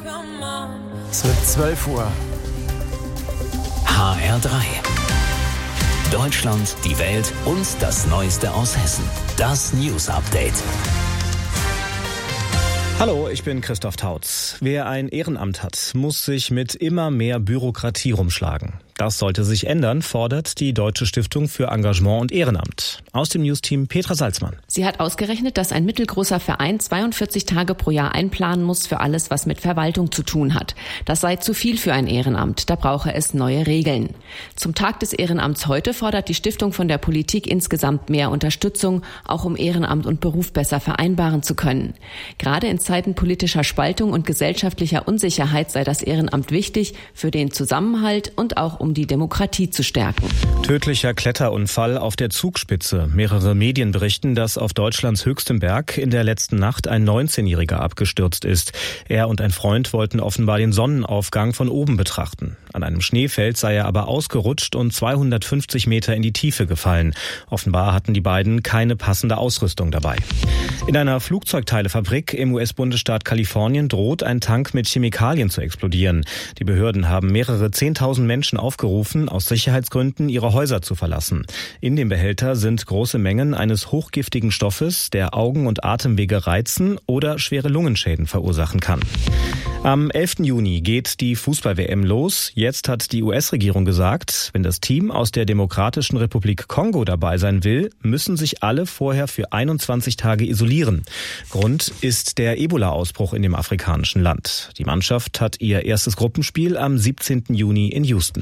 Es wird 12 Uhr. HR3. Deutschland, die Welt und das Neueste aus Hessen. Das News Update. Hallo, ich bin Christoph Tautz. Wer ein Ehrenamt hat, muss sich mit immer mehr Bürokratie rumschlagen. Das sollte sich ändern, fordert die Deutsche Stiftung für Engagement und Ehrenamt. Aus dem Newsteam Petra Salzmann. Sie hat ausgerechnet, dass ein mittelgroßer Verein 42 Tage pro Jahr einplanen muss für alles, was mit Verwaltung zu tun hat. Das sei zu viel für ein Ehrenamt, da brauche es neue Regeln. Zum Tag des Ehrenamts heute fordert die Stiftung von der Politik insgesamt mehr Unterstützung, auch um Ehrenamt und Beruf besser vereinbaren zu können. Gerade in Zeiten politischer Spaltung und gesellschaftlicher Unsicherheit sei das Ehrenamt wichtig für den Zusammenhalt und auch um die Demokratie zu stärken. Tödlicher Kletterunfall auf der Zugspitze. Mehrere Medien berichten, dass auf Deutschlands höchstem Berg in der letzten Nacht ein 19-Jähriger abgestürzt ist. Er und ein Freund wollten offenbar den Sonnenaufgang von oben betrachten. An einem Schneefeld sei er aber ausgerutscht und 250 Meter in die Tiefe gefallen. Offenbar hatten die beiden keine passende Ausrüstung dabei. In einer Flugzeugteilefabrik im US-Bundesstaat Kalifornien droht ein Tank mit Chemikalien zu explodieren. Die Behörden haben mehrere 10.000 Menschen aufgerufen, aus Sicherheitsgründen ihre Häuser zu verlassen. In dem Behälter sind große Mengen eines hochgiftigen Stoffes, der Augen- und Atemwege reizen oder schwere Lungenschäden verursachen kann. Am 11. Juni geht die Fußball-WM los. Jetzt hat die US-Regierung gesagt, wenn das Team aus der Demokratischen Republik Kongo dabei sein will, müssen sich alle vorher für 21 Tage isolieren. Grund ist der Ebola-Ausbruch in dem afrikanischen Land. Die Mannschaft hat ihr erstes Gruppenspiel am 17. Juni in Houston.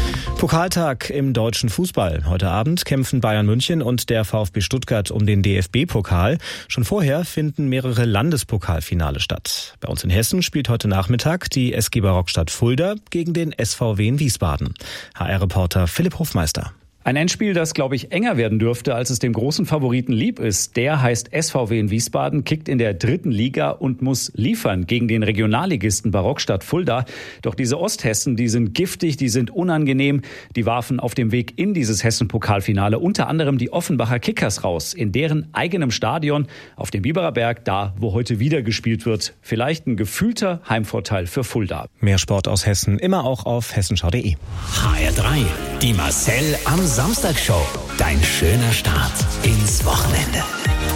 Pokaltag im deutschen Fußball. Heute Abend kämpfen Bayern München und der VfB Stuttgart um den DFB-Pokal. Schon vorher finden mehrere Landespokalfinale statt. Bei uns in Hessen spielt heute Nachmittag die SG Barockstadt Fulda gegen den SVW in Wiesbaden. HR-Reporter Philipp Hofmeister. Ein Endspiel, das, glaube ich, enger werden dürfte, als es dem großen Favoriten lieb ist. Der heißt SVW in Wiesbaden, kickt in der 3. Liga und muss liefern gegen den Regionalligisten Barockstadt Fulda. Doch diese Osthessen, die sind giftig, die sind unangenehm. Die warfen auf dem Weg in dieses Hessen-Pokalfinale unter anderem die Offenbacher Kickers raus. In deren eigenem Stadion auf dem Biberer Berg, da wo heute wieder gespielt wird. Vielleicht ein gefühlter Heimvorteil für Fulda. Mehr Sport aus Hessen, immer auch auf hessenschau.de. HR3, die Marcel am Samstagshow. Dein schöner Start ins Wochenende.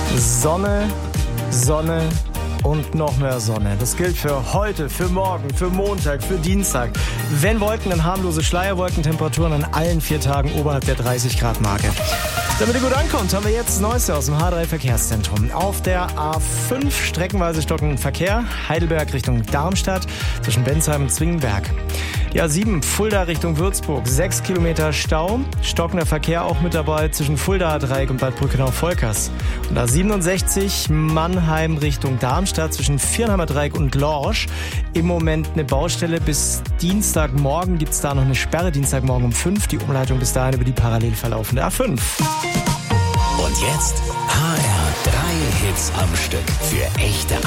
Sonne, Sonne und noch mehr Sonne. Das gilt für heute, für morgen, für Montag, für Dienstag. Wenn Wolken, dann harmlose Schleierwolkentemperaturen an allen 4 Tagen oberhalb der 30-Grad-Marke. Damit ihr gut ankommt, haben wir jetzt das Neueste aus dem H3-Verkehrszentrum. Auf der A5 streckenweise stockenden Verkehr, Heidelberg Richtung Darmstadt, zwischen Bensheim und Zwingenberg. Die A7 Fulda Richtung Würzburg, 6 Kilometer Stau, stockender Verkehr auch mit dabei zwischen Fulda-Dreieck und Bad Brückenau-Volkers. Und A67 Mannheim Richtung Darmstadt, zwischen Viernheimer Dreieck und Lorsch. Im Moment eine Baustelle, bis Dienstagmorgen gibt es da noch eine Sperre, Dienstagmorgen um 5, die Umleitung bis dahin über die parallel verlaufende A5. Und jetzt HR3 Hits am Stück für echte